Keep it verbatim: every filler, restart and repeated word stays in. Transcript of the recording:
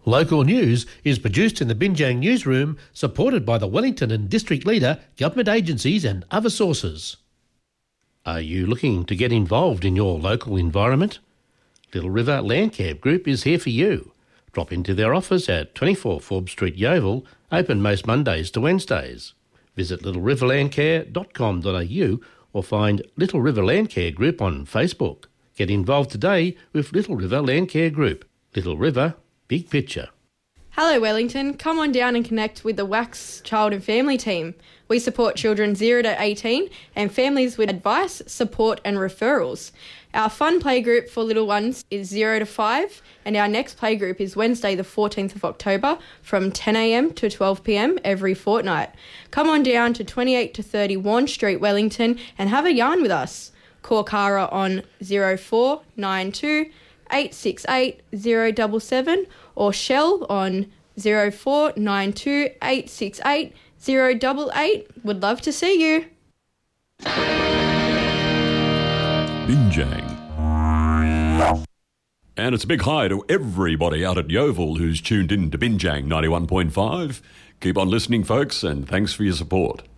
Local news is produced in the Binjang newsroom, supported by the Wellington and District Leader, government agencies and other sources. Are you looking to get involved in your local environment? Little River Landcare Group is here for you. Drop into their office at twenty-four Forbes Street, Yeovil, open most Mondays to Wednesdays. Visit little river landcare dot com dot a u or find Little River Landcare Group on Facebook. Get involved today with Little River Landcare Group. Little River, big picture. Hello Wellington, come on down and connect with the W A C S Child and Family team. We support children zero to eighteen and families with advice, support and referrals. Our fun playgroup for little ones is zero to five and our next playgroup is Wednesday the fourteenth of October from ten a m to twelve p m every fortnight. Come on down to twenty-eight to thirty Warren Street, Wellington and have a yarn with us. Call Cara on zero four nine two eight six eight zero seven seven or Shell on zero four nine two eight six eight zero eight eight. Would love to see you. Binjang. And it's a big hi to everybody out at Yeovil who's tuned in to Binjang ninety-one point five. Keep on listening, folks, and thanks for your support.